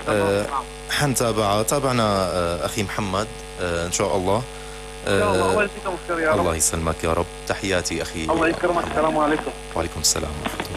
حنتابعها. تابعنا أخي محمد إن شاء الله. إن شاء الله. الله يجزيكم خير يا رب. الله يسلمك يا رب. تحياتي أخي. الله يكرمك. السلام عليكم. وعليكم السلام ورحمة الله.